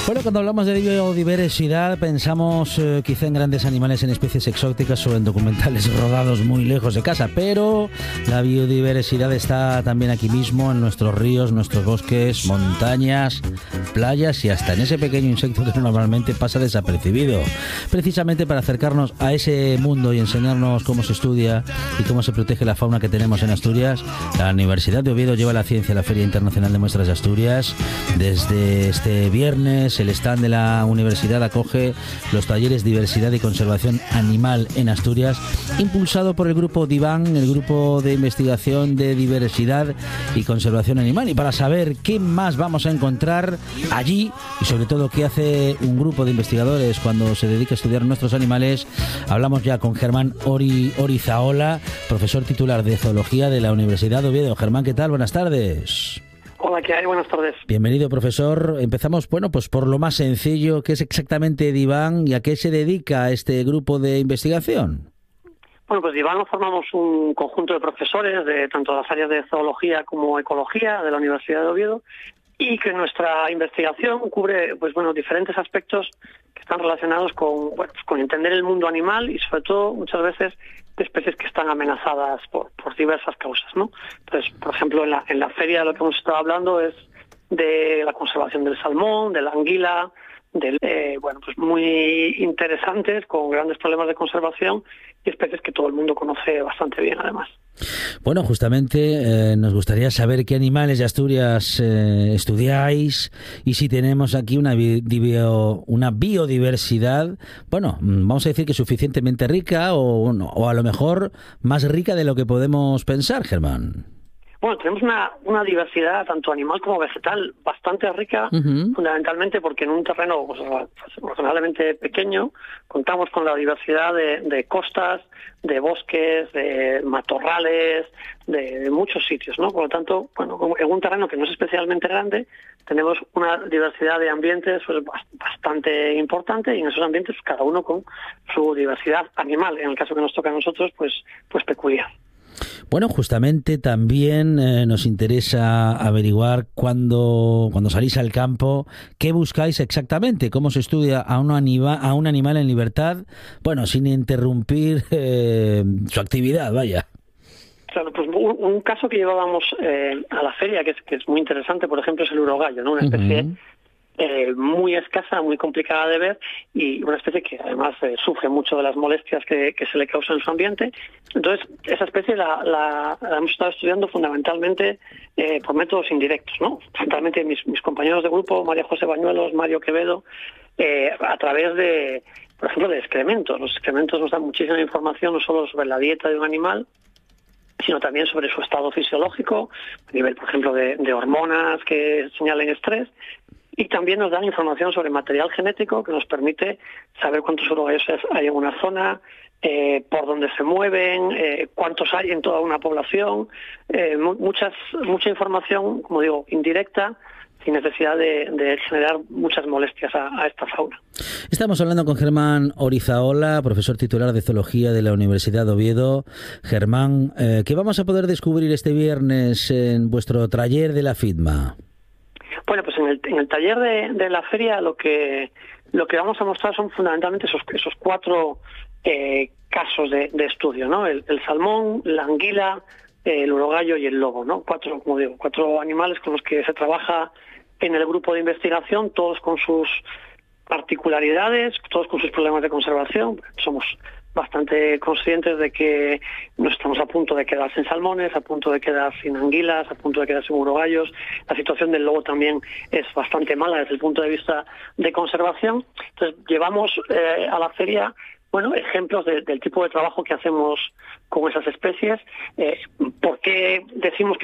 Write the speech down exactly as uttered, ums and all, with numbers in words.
Bueno, cuando hablamos de biodiversidad pensamos eh, quizá en grandes animales, en especies exóticas o en documentales rodados muy lejos de casa, pero la biodiversidad está también aquí mismo, en nuestros ríos, nuestros bosques, montañas, playas y hasta en ese pequeño insecto que normalmente pasa desapercibido. Precisamente para acercarnos a ese mundo y enseñarnos cómo se estudia y cómo se protege la fauna que tenemos en Asturias, la Universidad de Oviedo lleva la ciencia a la Feria Internacional de Muestras de Asturias. Desde este viernes el stand de la universidad acoge los talleres Diversidad y Conservación Animal en Asturias, impulsado por el grupo DIVAN, el grupo de investigación de diversidad y conservación animal. Y para saber qué más vamos a encontrar allí y sobre todo qué hace un grupo de investigadores cuando se dedica a estudiar nuestros animales, hablamos ya con Germán Ori, Orizaola, profesor titular de Zoología de la Universidad de Oviedo. Germán, ¿qué tal? Buenas tardes. Hola, ¿qué hay? Buenas tardes. Bienvenido, profesor. Empezamos, bueno, pues por lo más sencillo, ¿qué es exactamente DIVAN y a qué se dedica este grupo de investigación? Bueno, pues DIVAN formamos un conjunto de profesores de tanto las áreas de zoología como ecología de la Universidad de Oviedo, y que nuestra investigación cubre, pues bueno, diferentes aspectos que están relacionados con, bueno, pues con entender el mundo animal y sobre todo muchas veces de especies que están amenazadas por, por diversas causas, ¿no? Entonces, por ejemplo, en la, en la feria lo que hemos estado hablando es de la conservación del salmón, de la anguila, de, eh, bueno, pues muy interesantes, con grandes problemas de conservación y especies que todo el mundo conoce bastante bien, además. Bueno, justamente eh, nos gustaría saber qué animales de Asturias eh, estudiáis y si tenemos aquí una, bi- bio, una biodiversidad, bueno, vamos a decir que suficientemente rica o, o a lo mejor más rica de lo que podemos pensar, Germán. Bueno, tenemos una, una diversidad tanto animal como vegetal bastante rica, uh-huh. fundamentalmente porque en un terreno pues, razonablemente pequeño contamos con la diversidad de, de costas, de bosques, de matorrales, de, de muchos sitios, ¿no? Por lo tanto, bueno, en un terreno que no es especialmente grande, tenemos una diversidad de ambientes pues, bastante importante, y en esos ambientes cada uno con su diversidad animal, en el caso que nos toca a nosotros, pues, pues peculiar. Bueno, justamente también eh, nos interesa averiguar cuando, cuando salís al campo, qué buscáis exactamente, cómo se estudia a un, anima, a un animal en libertad, bueno, sin interrumpir eh, su actividad, vaya. Claro, pues un, un caso que llevábamos eh, a la feria, que es, que es muy interesante, por ejemplo, es el urogallo, ¿no? Una especie uh-huh. Eh, muy escasa, muy complicada de ver, y una especie que además eh, sufre mucho de las molestias que, que se le causan en su ambiente. Entonces, esa especie la, la, la hemos estado estudiando fundamentalmente eh, por métodos indirectos, ¿no? Fundamentalmente mis, mis compañeros de grupo, María José Bañuelos, Mario Quevedo, eh, a través de, por ejemplo, de excrementos. Los excrementos nos dan muchísima información, no solo sobre la dieta de un animal, sino también sobre su estado fisiológico, a nivel, por ejemplo, de, de hormonas que señalen estrés. Y también nos dan información sobre material genético que nos permite saber cuántos urogallos hay en una zona, eh, por dónde se mueven, eh, cuántos hay en toda una población, eh, muchas, mucha información, como digo, indirecta, sin necesidad de, de generar muchas molestias a, a esta fauna. Estamos hablando con Germán Orizaola, profesor titular de Zoología de la Universidad de Oviedo. Germán, eh, ¿qué vamos a poder descubrir este viernes en vuestro taller de la FIDMA? Bueno, pues en el, en el taller de, de la feria lo que lo que vamos a mostrar son fundamentalmente esos, esos cuatro eh, casos de, de estudio, ¿no? El, el salmón, la anguila, eh, el urogallo y el lobo, ¿no? Cuatro, como digo, cuatro animales con los que se trabaja en el grupo de investigación, todos con sus particularidades, todos con sus problemas de conservación. Somos bastante conscientes de que no estamos a punto de quedar sin salmones, a punto de quedar sin anguilas, a punto de quedar sin urogallos. La situación del lobo también es bastante mala desde el punto de vista de conservación. Entonces, llevamos eh, a la feria bueno, ejemplos de, del tipo de trabajo que hacemos con esas especies. Eh, ¿Por qué decimos que